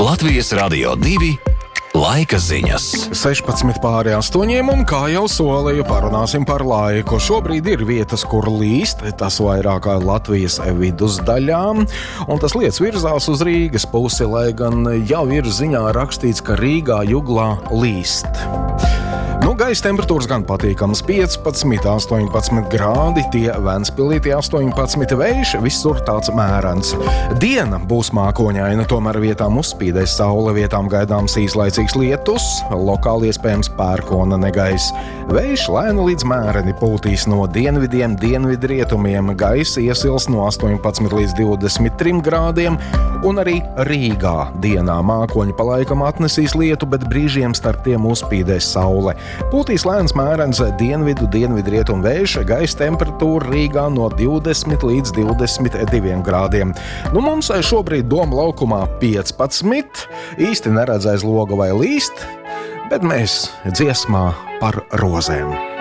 Latvijas Radio 2 laika ziņas. 16:08 un kā jau solīju, parunāsim par laiku. Šobrīd ir vietas, kur līst, tas vairāk kā Latvijas vidusdaļām, un tas lietas virzās uz Rīgas pusi, lai gan jau ir ziņā rakstīts, ka Rīgā Juglā līst. Gaisa temperatūras gan patīkams 15, 18 grādi, tie Ventspilī tie 18, vējš visur tāds mērens. Diena būs mākoņaina, tomēr vietām uzspīdēs saule, vietām gaidāms īslaicīgs lietus, lokāli iespējams pērkona negaiss. Vējš lēni līdz mēreni pūtīs no dienvidiem, dienvidrietumiem, gaisa iesils no 18 līdz 23 grādiem, un arī Rīgā dienā mākoņi pa laikam atnesīs lietu, bet brīžiem starp tiem uzspīdēs saule. Pūtīs lēns mērens dienvidrietumu vējš, gaisa temperatūra Rīgā no 20 līdz 22 grādiem. Mums šobrīd Doma laukumā 15, īsti neredz aiz loga vai līst, bet mēs dziesmā par rozēm.